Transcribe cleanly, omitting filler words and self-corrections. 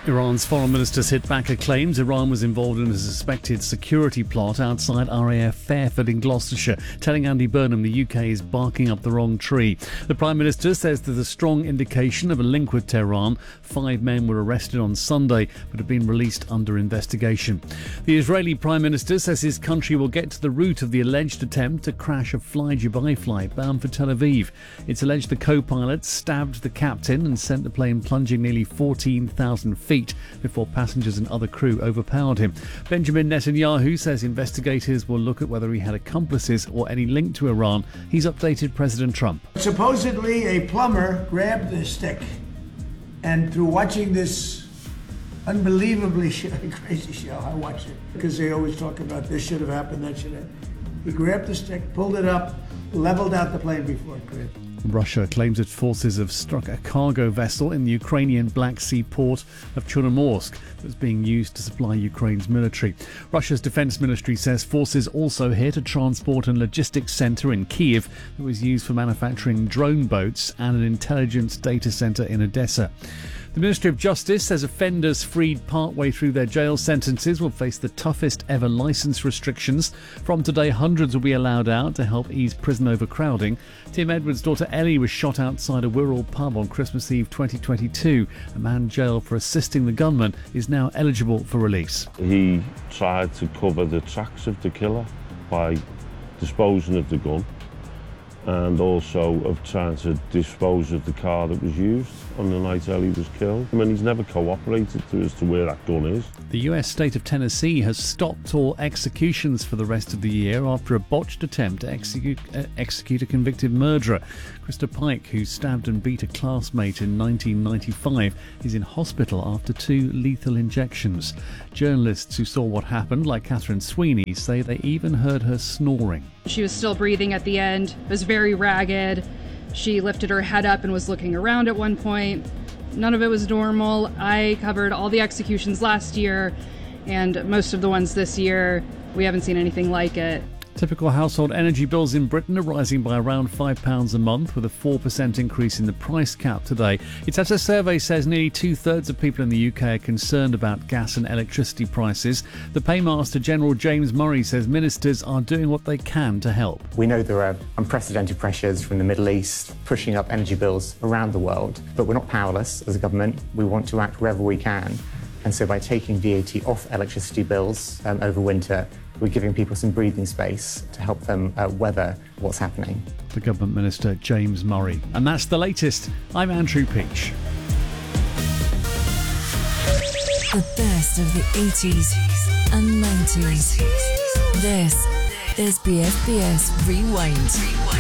Iran's foreign ministers hit back at claims Iran was involved in a suspected security plot outside RAF Fairford in Gloucestershire, telling Andy Burnham the UK is barking up the wrong tree. The Prime Minister says there's a strong indication of a link with Tehran. 5 men were arrested on Sunday but have been released under investigation. The Israeli Prime Minister says his country will get to the root of the alleged attempt to crash a Fly Dubai flight bound for Tel Aviv. It's alleged the co-pilot stabbed the captain and sent the plane plunging nearly 14,000 feet before passengers and other crew overpowered him. Benjamin Netanyahu says investigators will look at whether he had accomplices or any link to Iran. He's updated President Trump. Supposedly a plumber grabbed the stick, and through watching this unbelievably crazy show, I watched it because they always talk about this should have happened, that should have. He grabbed the stick, pulled it up, leveled out the plane before it crashed. Russia claims its forces have struck a cargo vessel in the Ukrainian Black Sea port of Chornomorsk that's being used to supply Ukraine's military. Russia's defense ministry says forces also hit a transport and logistics centre in Kyiv that was used for manufacturing drone boats and an intelligence data centre in Odessa. The Ministry of Justice says offenders freed partway through their jail sentences will face the toughest ever licence restrictions. From today, hundreds will be allowed out to help ease prison overcrowding. Tim Edwards' daughter Ellie was shot outside a Wirral pub on Christmas Eve 2022. A man jailed for assisting the gunman is now eligible for release. He tried to cover the tracks of the killer by disposing of the gun, and also of trying to dispose of the car that was used on the night Ellie was killed. I mean, he's never cooperated as to where that gun is. The US state of Tennessee has stopped all executions for the rest of the year after a botched attempt to execute a convicted murderer. Krista Pike, who stabbed and beat a classmate in 1995, is in hospital after 2 lethal injections. Journalists who saw what happened, like Catherine Sweeney, say they even heard her snoring. She was still breathing at the end, was very ragged. She lifted her head up and was looking around at one point. None of it was normal. I covered all the executions last year, and most of the ones this year. We haven't seen anything like it. Typical household energy bills in Britain are rising by around £5 a month, with a 4% increase in the price cap today. It's as a survey says nearly 2/3 of people in the UK are concerned about gas and electricity prices. The Paymaster General James Murray says ministers are doing what they can to help. We know there are unprecedented pressures from the Middle East pushing up energy bills around the world, but we're not powerless as a government. We want to act wherever we can. And so by taking VAT off electricity bills over winter, we're giving people some breathing space to help them weather what's happening. The Government Minister, James Murray. And that's the latest. I'm Andrew Peach. The best of the 80s and 90s. This is BFBS Rewind.